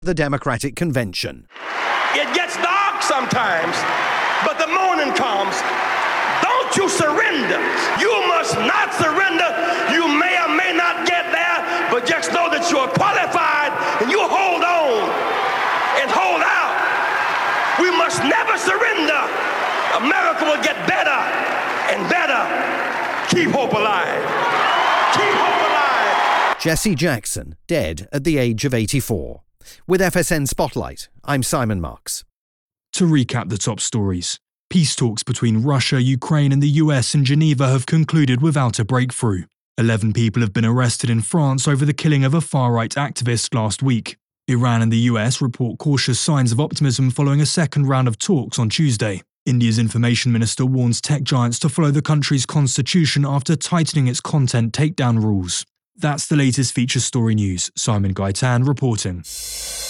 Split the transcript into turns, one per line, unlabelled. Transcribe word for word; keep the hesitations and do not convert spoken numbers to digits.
the Democratic Convention.
It gets dark sometimes, but the morning comes. Don't you surrender. You must not surrender. You may or may not get there, but just know that you're qualified and you hold on and hold out. We must never surrender. America will get better and better. Keep hope alive. Keep hope alive.
Jesse Jackson, dead at the age of eighty-four. With F S N Spotlight, I'm Simon Marks.
To recap the top stories, peace talks between Russia, Ukraine and the U S in Geneva have concluded without a breakthrough. Eleven people have been arrested in France over the killing of a far-right activist last week. Iran and the U S report cautious signs of optimism following a second round of talks on Tuesday. India's information minister warns tech giants to follow the country's constitution after tightening its content takedown rules. That's the latest feature story news. Simon Gaitan reporting.